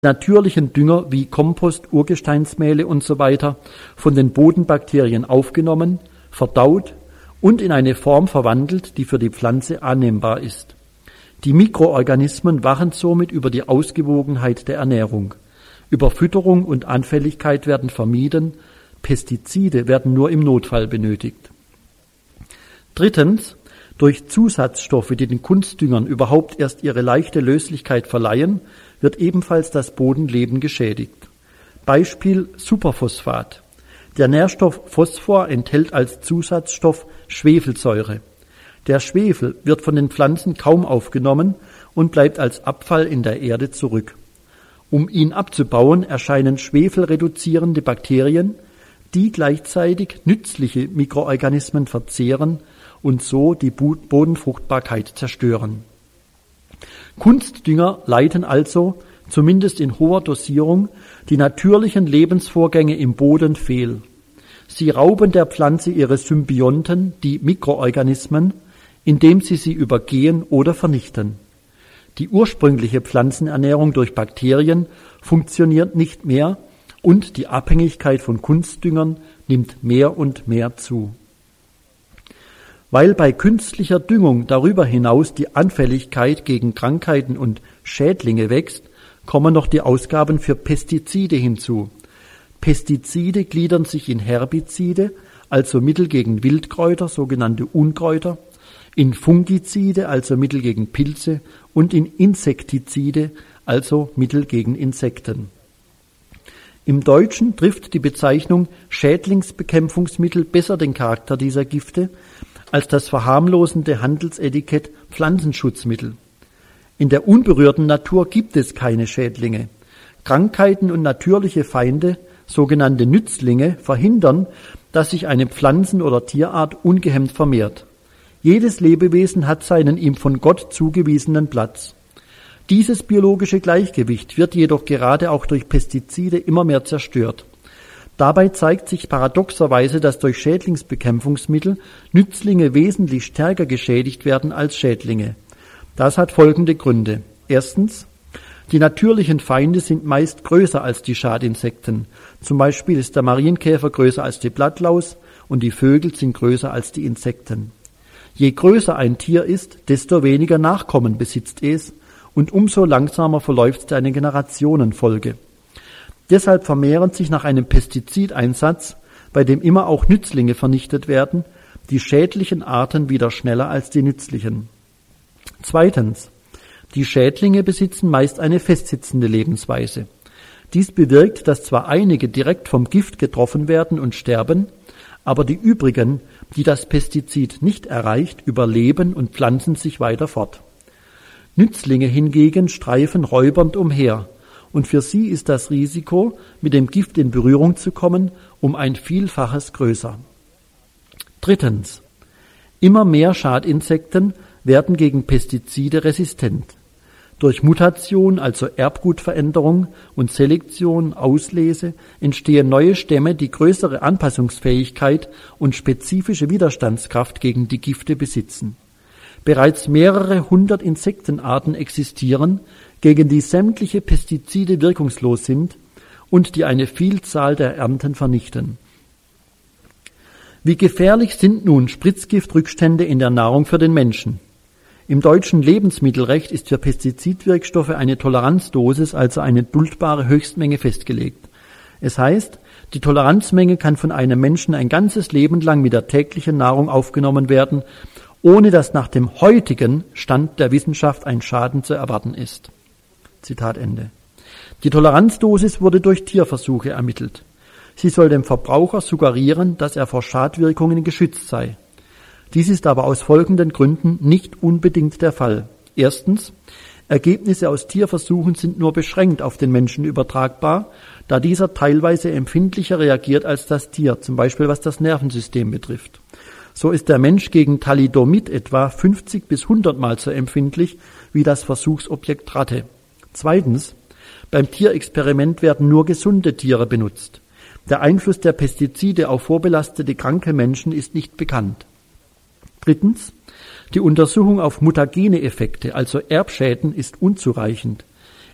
natürlichen Dünger wie Kompost, Urgesteinsmehle usw. von den Bodenbakterien aufgenommen, verdaut und in eine Form verwandelt, die für die Pflanze annehmbar ist. Die Mikroorganismen wachen somit über die Ausgewogenheit der Ernährung. Überfütterung und Anfälligkeit werden vermieden, Pestizide werden nur im Notfall benötigt. Drittens, durch Zusatzstoffe, die den Kunstdüngern überhaupt erst ihre leichte Löslichkeit verleihen, wird ebenfalls das Bodenleben geschädigt. Beispiel Superphosphat. Der Nährstoff Phosphor enthält als Zusatzstoff Schwefelsäure. Der Schwefel wird von den Pflanzen kaum aufgenommen und bleibt als Abfall in der Erde zurück. Um ihn abzubauen, erscheinen schwefelreduzierende Bakterien, die gleichzeitig nützliche Mikroorganismen verzehren und so die Bodenfruchtbarkeit zerstören. Kunstdünger leiten also, zumindest in hoher Dosierung, die natürlichen Lebensvorgänge im Boden fehl. Sie rauben der Pflanze ihre Symbionten, die Mikroorganismen, indem sie übergehen oder vernichten. Die ursprüngliche Pflanzenernährung durch Bakterien funktioniert nicht mehr und die Abhängigkeit von Kunstdüngern nimmt mehr und mehr zu. Weil bei künstlicher Düngung darüber hinaus die Anfälligkeit gegen Krankheiten und Schädlinge wächst, kommen noch die Ausgaben für Pestizide hinzu. Pestizide gliedern sich in Herbizide, also Mittel gegen Wildkräuter, sogenannte Unkräuter, in Fungizide, also Mittel gegen Pilze, und in Insektizide, also Mittel gegen Insekten. Im Deutschen trifft die Bezeichnung Schädlingsbekämpfungsmittel besser den Charakter dieser Gifte als das verharmlosende Handelsetikett Pflanzenschutzmittel. In der unberührten Natur gibt es keine Schädlinge. Krankheiten und natürliche Feinde, sogenannte Nützlinge, verhindern, dass sich eine Pflanzen- oder Tierart ungehemmt vermehrt. Jedes Lebewesen hat seinen ihm von Gott zugewiesenen Platz. Dieses biologische Gleichgewicht wird jedoch gerade auch durch Pestizide immer mehr zerstört. Dabei zeigt sich paradoxerweise, dass durch Schädlingsbekämpfungsmittel Nützlinge wesentlich stärker geschädigt werden als Schädlinge. Das hat folgende Gründe. Erstens, die natürlichen Feinde sind meist größer als die Schadinsekten. Zum Beispiel ist der Marienkäfer größer als die Blattlaus und die Vögel sind größer als die Insekten. Je größer ein Tier ist, desto weniger Nachkommen besitzt es und umso langsamer verläuft seine Generationenfolge. Deshalb vermehren sich nach einem Pestizideinsatz, bei dem immer auch Nützlinge vernichtet werden, die schädlichen Arten wieder schneller als die nützlichen. Zweitens, die Schädlinge besitzen meist eine festsitzende Lebensweise. Dies bewirkt, dass zwar einige direkt vom Gift getroffen werden und sterben, aber die übrigen, die das Pestizid nicht erreicht, überleben und pflanzen sich weiter fort. Nützlinge hingegen streifen räubernd umher, und für sie ist das Risiko, mit dem Gift in Berührung zu kommen, um ein Vielfaches größer. Drittens. Immer mehr Schadinsekten werden gegen Pestizide resistent. Durch Mutation, also Erbgutveränderung und Selektion, Auslese, entstehen neue Stämme, die größere Anpassungsfähigkeit und spezifische Widerstandskraft gegen die Gifte besitzen. Bereits mehrere hundert Insektenarten existieren, gegen die sämtliche Pestizide wirkungslos sind und die eine Vielzahl der Ernten vernichten. Wie gefährlich sind nun Spritzgiftrückstände in der Nahrung für den Menschen? Im deutschen Lebensmittelrecht ist für Pestizidwirkstoffe eine Toleranzdosis, also eine duldbare Höchstmenge, festgelegt. Es heißt, die Toleranzmenge kann von einem Menschen ein ganzes Leben lang mit der täglichen Nahrung aufgenommen werden, ohne dass nach dem heutigen Stand der Wissenschaft ein Schaden zu erwarten ist. Zitat Ende. Die Toleranzdosis wurde durch Tierversuche ermittelt. Sie soll dem Verbraucher suggerieren, dass er vor Schadwirkungen geschützt sei. Dies ist aber aus folgenden Gründen nicht unbedingt der Fall. Erstens, Ergebnisse aus Tierversuchen sind nur beschränkt auf den Menschen übertragbar, da dieser teilweise empfindlicher reagiert als das Tier, zum Beispiel was das Nervensystem betrifft. So ist der Mensch gegen Thalidomid etwa 50 bis 100 Mal so empfindlich wie das Versuchsobjekt Ratte. Zweitens, beim Tierexperiment werden nur gesunde Tiere benutzt. Der Einfluss der Pestizide auf vorbelastete kranke Menschen ist nicht bekannt. Drittens, die Untersuchung auf mutagene Effekte, also Erbschäden, ist unzureichend.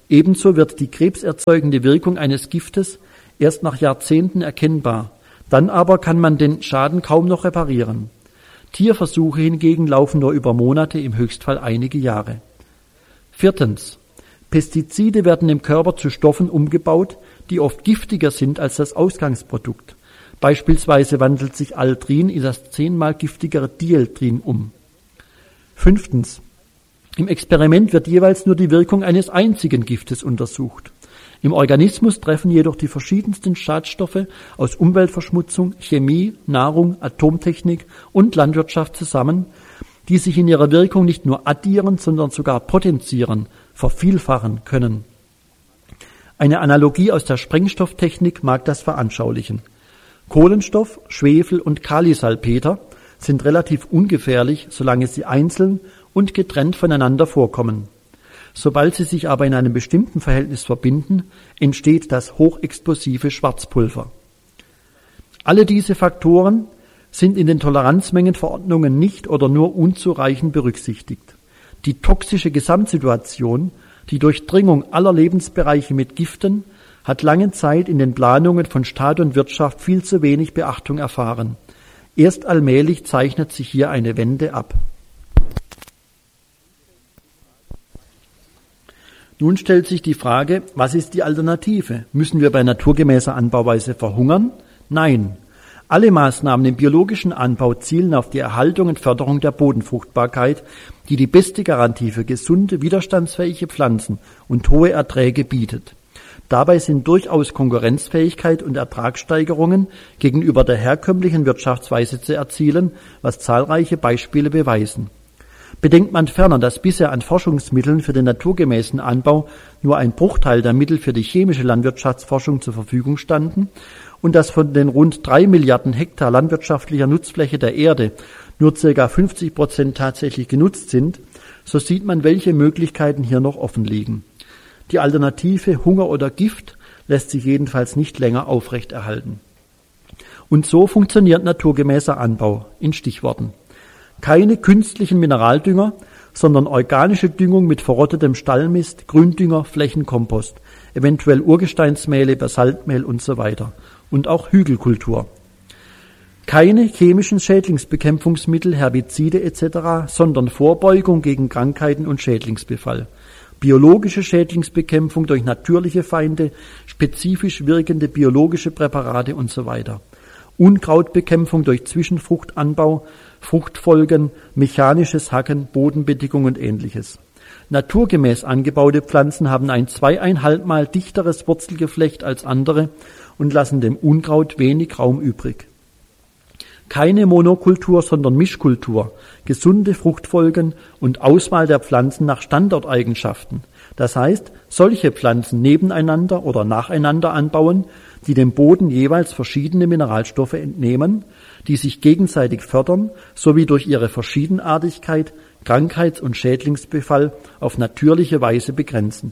Ebenso wird die krebserzeugende Wirkung eines Giftes erst nach Jahrzehnten erkennbar. Dann aber kann man den Schaden kaum noch reparieren. Tierversuche hingegen laufen nur über Monate, im Höchstfall einige Jahre. 4. Pestizide werden im Körper zu Stoffen umgebaut, die oft giftiger sind als das Ausgangsprodukt. Beispielsweise wandelt sich Aldrin in das 10-mal giftigere Dieldrin um. 5. Im Experiment wird jeweils nur die Wirkung eines einzigen Giftes untersucht. Im Organismus treffen jedoch die verschiedensten Schadstoffe aus Umweltverschmutzung, Chemie, Nahrung, Atomtechnik und Landwirtschaft zusammen, die sich in ihrer Wirkung nicht nur addieren, sondern sogar potenzieren, vervielfachen können. Eine Analogie aus der Sprengstofftechnik mag das veranschaulichen. Kohlenstoff, Schwefel und Kalisalpeter sind relativ ungefährlich, solange sie einzeln und getrennt voneinander vorkommen. Sobald sie sich aber in einem bestimmten Verhältnis verbinden, entsteht das hochexplosive Schwarzpulver. Alle diese Faktoren sind in den Toleranzmengenverordnungen nicht oder nur unzureichend berücksichtigt. Die toxische Gesamtsituation, die Durchdringung aller Lebensbereiche mit Giften, hat lange Zeit in den Planungen von Staat und Wirtschaft viel zu wenig Beachtung erfahren. Erst allmählich zeichnet sich hier eine Wende ab. Nun stellt sich die Frage, was ist die Alternative? Müssen wir bei naturgemäßer Anbauweise verhungern? Nein. Alle Maßnahmen im biologischen Anbau zielen auf die Erhaltung und Förderung der Bodenfruchtbarkeit, die die beste Garantie für gesunde, widerstandsfähige Pflanzen und hohe Erträge bietet. Dabei sind durchaus Konkurrenzfähigkeit und Ertragssteigerungen gegenüber der herkömmlichen Wirtschaftsweise zu erzielen, was zahlreiche Beispiele beweisen. Bedenkt man ferner, dass bisher an Forschungsmitteln für den naturgemäßen Anbau nur ein Bruchteil der Mittel für die chemische Landwirtschaftsforschung zur Verfügung standen und dass von den rund 3 Milliarden Hektar landwirtschaftlicher Nutzfläche der Erde nur ca. 50% tatsächlich genutzt sind, so sieht man, welche Möglichkeiten hier noch offen liegen. Die Alternative Hunger oder Gift lässt sich jedenfalls nicht länger aufrechterhalten. Und so funktioniert naturgemäßer Anbau in Stichworten. Keine künstlichen Mineraldünger, sondern organische Düngung mit verrottetem Stallmist, Gründünger, Flächenkompost, eventuell Urgesteinsmehle, Basaltmehl usw. Und auch Hügelkultur. Keine chemischen Schädlingsbekämpfungsmittel, Herbizide etc., sondern Vorbeugung gegen Krankheiten und Schädlingsbefall. Biologische Schädlingsbekämpfung durch natürliche Feinde, spezifisch wirkende biologische Präparate usw. Unkrautbekämpfung durch Zwischenfruchtanbau, Fruchtfolgen, mechanisches Hacken, Bodenbedeckung und Ähnliches. Naturgemäß angebaute Pflanzen haben ein 2,5-mal dichteres Wurzelgeflecht als andere und lassen dem Unkraut wenig Raum übrig. Keine Monokultur, sondern Mischkultur, gesunde Fruchtfolgen und Auswahl der Pflanzen nach Standorteigenschaften. Das heißt, solche Pflanzen nebeneinander oder nacheinander anbauen, die dem Boden jeweils verschiedene Mineralstoffe entnehmen, die sich gegenseitig fördern, sowie durch ihre Verschiedenartigkeit Krankheits- und Schädlingsbefall auf natürliche Weise begrenzen.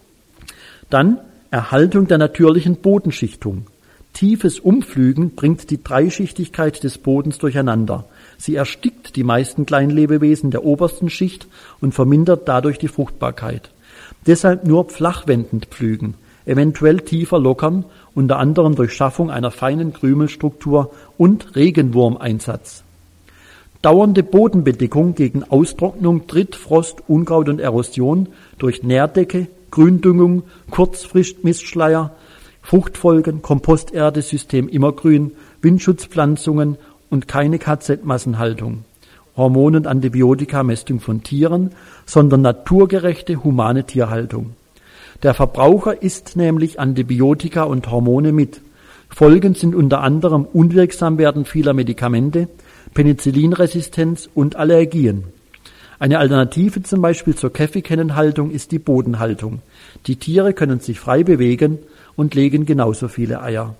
Dann Erhaltung der natürlichen Bodenschichtung. Tiefes Umpflügen bringt die Dreischichtigkeit des Bodens durcheinander. Sie erstickt die meisten Kleinlebewesen der obersten Schicht und vermindert dadurch die Fruchtbarkeit. Deshalb nur flachwendend pflügen, eventuell tiefer lockern, unter anderem durch Schaffung einer feinen Krümelstruktur und Regenwurmeinsatz. Dauernde Bodenbedeckung gegen Austrocknung, Tritt, Frost, Unkraut und Erosion durch Nährdecke, Gründüngung, Kurzfristmistschleier, Fruchtfolgen, Komposterde, System Immergrün, Windschutzpflanzungen und keine KZ-Massenhaltung, Hormon- und Antibiotika-Mästung von Tieren, sondern naturgerechte, humane Tierhaltung. Der Verbraucher isst nämlich Antibiotika und Hormone mit. Folgen sind unter anderem Unwirksamwerden vieler Medikamente, Penicillinresistenz und Allergien. Eine Alternative zum Beispiel zur Käfigkennenhaltung ist die Bodenhaltung. Die Tiere können sich frei bewegen und legen genauso viele Eier.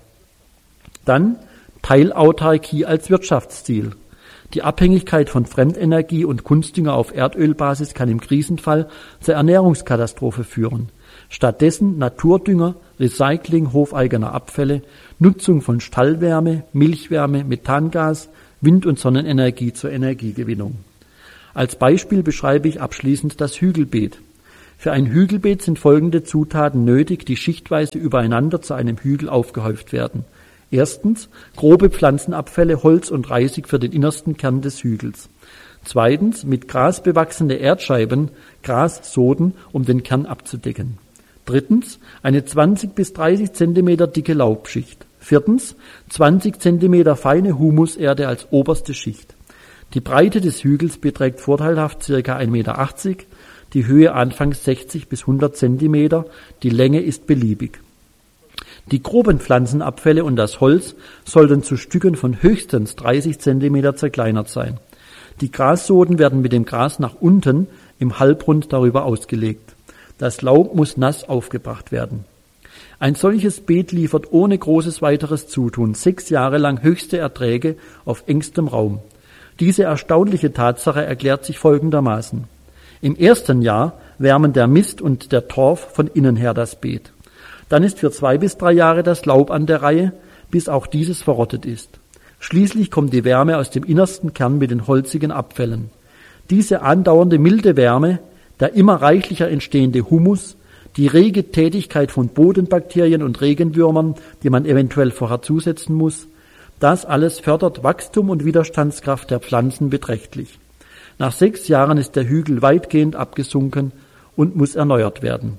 Dann Teilautarkie als Wirtschaftsziel. Die Abhängigkeit von Fremdenergie und Kunstdünger auf Erdölbasis kann im Krisenfall zur Ernährungskatastrophe führen. Stattdessen Naturdünger, Recycling hofeigener Abfälle, Nutzung von Stallwärme, Milchwärme, Methangas, Wind- und Sonnenenergie zur Energiegewinnung. Als Beispiel beschreibe ich abschließend das Hügelbeet. Für ein Hügelbeet sind folgende Zutaten nötig, die schichtweise übereinander zu einem Hügel aufgehäuft werden. Erstens grobe Pflanzenabfälle, Holz und Reisig für den innersten Kern des Hügels. Zweitens mit Gras bewachsene Erdscheiben, Grassoden, um den Kern abzudecken. Drittens eine 20 bis 30 Zentimeter dicke Laubschicht. Viertens 20 Zentimeter feine Humuserde als oberste Schicht. Die Breite des Hügels beträgt vorteilhaft ca. 1,80 Meter, die Höhe anfangs 60 bis 100 Zentimeter, die Länge ist beliebig. Die groben Pflanzenabfälle und das Holz sollten zu Stücken von höchstens 30 Zentimeter zerkleinert sein. Die Grassoden werden mit dem Gras nach unten im Halbrund darüber ausgelegt. Das Laub muss nass aufgebracht werden. Ein solches Beet liefert ohne großes weiteres Zutun 6 Jahre lang höchste Erträge auf engstem Raum. Diese erstaunliche Tatsache erklärt sich folgendermaßen. Im ersten Jahr wärmen der Mist und der Torf von innen her das Beet. Dann ist für 2 bis 3 Jahre das Laub an der Reihe, bis auch dieses verrottet ist. Schließlich kommt die Wärme aus dem innersten Kern mit den holzigen Abfällen. Diese andauernde milde Wärme, der immer reichlicher entstehende Humus, die rege Tätigkeit von Bodenbakterien und Regenwürmern, die man eventuell vorher zusetzen muss, das alles fördert Wachstum und Widerstandskraft der Pflanzen beträchtlich. Nach 6 Jahren ist der Hügel weitgehend abgesunken und muss erneuert werden.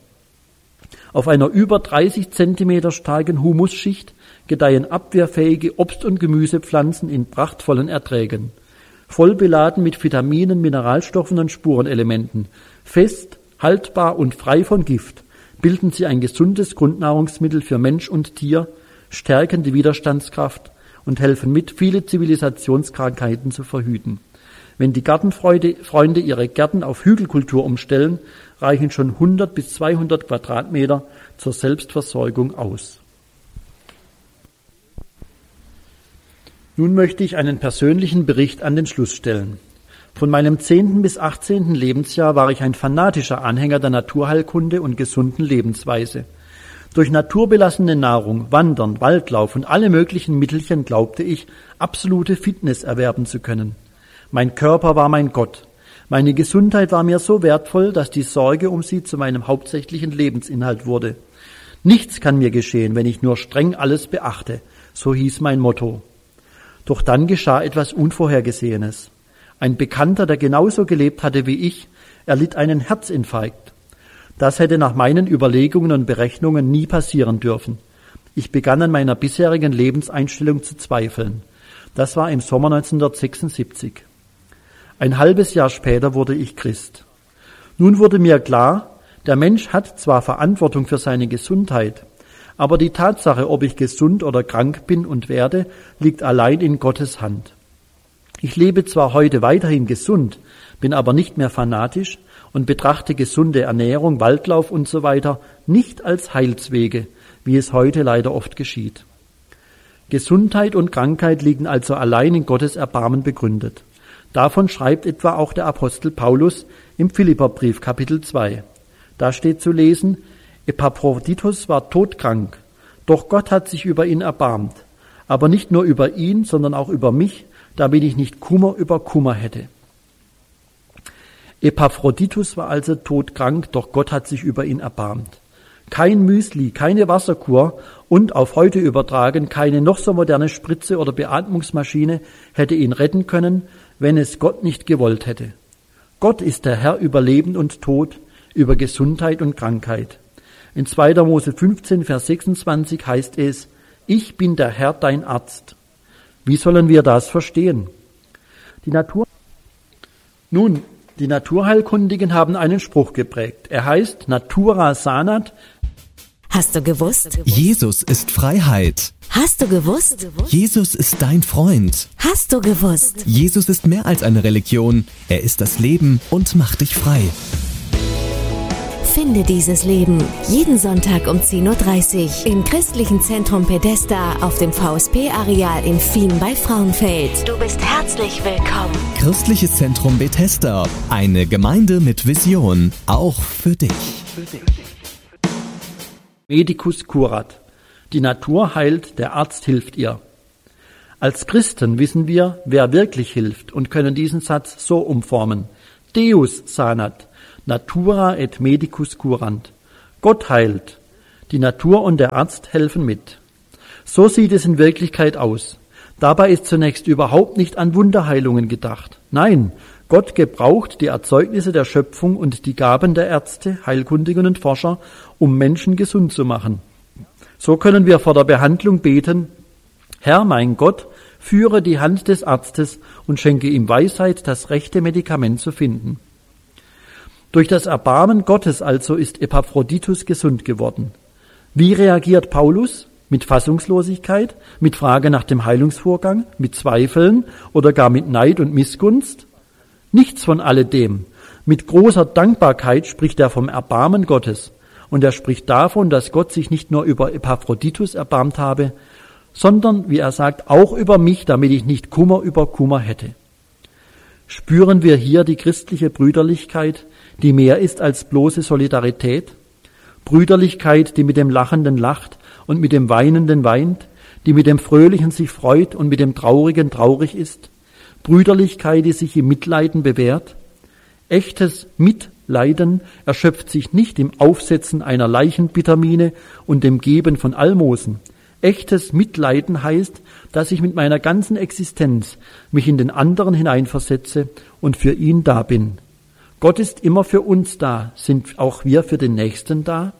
Auf einer über 30 Zentimeter starken Humusschicht gedeihen abwehrfähige Obst- und Gemüsepflanzen in prachtvollen Erträgen. Voll beladen mit Vitaminen, Mineralstoffen und Spurenelementen, fest, haltbar und frei von Gift, bilden sie ein gesundes Grundnahrungsmittel für Mensch und Tier, stärken die Widerstandskraft und helfen mit, viele Zivilisationskrankheiten zu verhüten. Wenn die Gartenfreunde ihre Gärten auf Hügelkultur umstellen, reichen schon 100 bis 200 Quadratmeter zur Selbstversorgung aus. Nun möchte ich einen persönlichen Bericht an den Schluss stellen. Von meinem 10. bis 18. Lebensjahr war ich ein fanatischer Anhänger der Naturheilkunde und gesunden Lebensweise. Durch naturbelassene Nahrung, Wandern, Waldlauf und alle möglichen Mittelchen glaubte ich, absolute Fitness erwerben zu können. Mein Körper war mein Gott. Meine Gesundheit war mir so wertvoll, dass die Sorge um sie zu meinem hauptsächlichen Lebensinhalt wurde. Nichts kann mir geschehen, wenn ich nur streng alles beachte, so hieß mein Motto. Doch dann geschah etwas Unvorhergesehenes. Ein Bekannter, der genauso gelebt hatte wie ich, erlitt einen Herzinfarkt. Das hätte nach meinen Überlegungen und Berechnungen nie passieren dürfen. Ich begann an meiner bisherigen Lebenseinstellung zu zweifeln. Das war im Sommer 1976. Ein halbes Jahr später wurde ich Christ. Nun wurde mir klar, der Mensch hat zwar Verantwortung für seine Gesundheit, aber die Tatsache, ob ich gesund oder krank bin und werde, liegt allein in Gottes Hand. Ich lebe zwar heute weiterhin gesund, bin aber nicht mehr fanatisch und betrachte gesunde Ernährung, Waldlauf und so weiter nicht als Heilswege, wie es heute leider oft geschieht. Gesundheit und Krankheit liegen also allein in Gottes Erbarmen begründet. Davon schreibt etwa auch der Apostel Paulus im Philipperbrief Kapitel 2. Da steht zu lesen, Epaphroditus war todkrank, doch Gott hat sich über ihn erbarmt, aber nicht nur über ihn, sondern auch über mich, damit ich nicht Kummer über Kummer hätte. Epaphroditus war also todkrank, doch Gott hat sich über ihn erbarmt. Kein Müsli, keine Wasserkur und auf heute übertragen keine noch so moderne Spritze oder Beatmungsmaschine hätte ihn retten können, wenn es Gott nicht gewollt hätte. Gott ist der Herr über Leben und Tod, über Gesundheit und Krankheit. In 2. Mose 15, Vers 26 heißt es, ich bin der Herr, dein Arzt. Wie sollen wir das verstehen? Die Naturheilkundigen haben einen Spruch geprägt. Er heißt Natura sanat. Hast du gewusst? Jesus ist Freiheit. Hast du gewusst? Jesus ist dein Freund. Hast du gewusst? Jesus ist mehr als eine Religion. Er ist das Leben und macht dich frei. Finde dieses Leben jeden Sonntag um 10.30 Uhr im Christlichen Zentrum Bethesda auf dem VSP-Areal in Fien bei Frauenfeld. Du bist herzlich willkommen. Christliches Zentrum Bethesda. Eine Gemeinde mit Vision. Auch für dich. Medicus curat. Die Natur heilt, der Arzt hilft ihr. Als Christen wissen wir, wer wirklich hilft und können diesen Satz so umformen. Deus sanat. Natura et medicus curant. Gott heilt. Die Natur und der Arzt helfen mit. So sieht es in Wirklichkeit aus. Dabei ist zunächst überhaupt nicht an Wunderheilungen gedacht. Nein, Gott gebraucht die Erzeugnisse der Schöpfung und die Gaben der Ärzte, Heilkundigen und Forscher, um Menschen gesund zu machen. So können wir vor der Behandlung beten: Herr, mein Gott, führe die Hand des Arztes und schenke ihm Weisheit, das rechte Medikament zu finden. Durch das Erbarmen Gottes also ist Epaphroditus gesund geworden. Wie reagiert Paulus? Mit Fassungslosigkeit, mit Frage nach dem Heilungsvorgang, mit Zweifeln oder gar mit Neid und Missgunst? Nichts von alledem. Mit großer Dankbarkeit spricht er vom Erbarmen Gottes. Und er spricht davon, dass Gott sich nicht nur über Epaphroditus erbarmt habe, sondern, wie er sagt, auch über mich, damit ich nicht Kummer über Kummer hätte. Spüren wir hier die christliche Brüderlichkeit, die mehr ist als bloße Solidarität? Brüderlichkeit, die mit dem Lachenden lacht und mit dem Weinenden weint, die mit dem Fröhlichen sich freut und mit dem Traurigen traurig ist? Brüderlichkeit, die sich im Mitleiden bewährt? Echtes Mitleiden erschöpft sich nicht im Aufsetzen einer Leichenbittermine und dem Geben von Almosen. Echtes Mitleiden heißt, dass ich mit meiner ganzen Existenz mich in den anderen hineinversetze und für ihn da bin. Gott ist immer für uns da. Sind auch wir für den Nächsten da?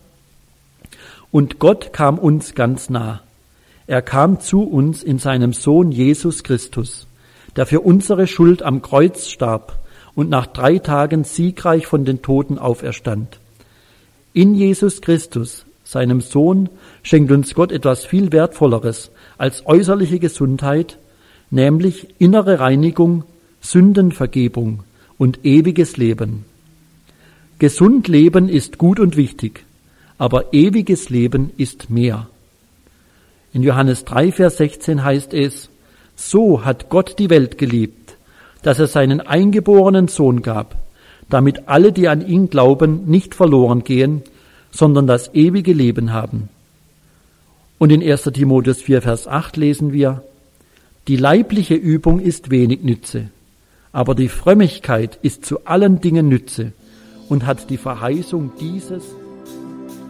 Und Gott kam uns ganz nah. Er kam zu uns in seinem Sohn Jesus Christus, der für unsere Schuld am Kreuz starb und nach 3 Tagen siegreich von den Toten auferstand. In Jesus Christus, seinem Sohn, schenkt uns Gott etwas viel Wertvolleres als äußerliche Gesundheit, nämlich innere Reinigung, Sündenvergebung und ewiges Leben. Gesund leben ist gut und wichtig, aber ewiges Leben ist mehr. In Johannes 3, Vers 16 heißt es: So hat Gott die Welt geliebt, dass er seinen eingeborenen Sohn gab, damit alle, die an ihn glauben, nicht verloren gehen, sondern das ewige Leben haben. Und in 1. Timotheus 4, Vers 8 lesen wir: Die leibliche Übung ist wenig Nütze, aber die Frömmigkeit ist zu allen Dingen Nütze und hat die Verheißung dieses